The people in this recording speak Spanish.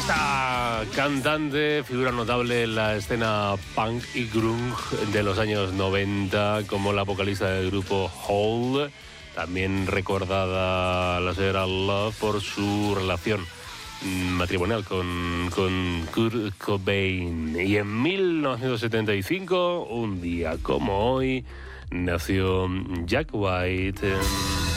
Esta cantante, figura notable en la escena punk y grunge de los años 90, como la vocalista del grupo Hole, también recordada la señora Love por su relación matrimonial con Kurt Cobain. Y en 1975, un día como hoy, nació Jack White.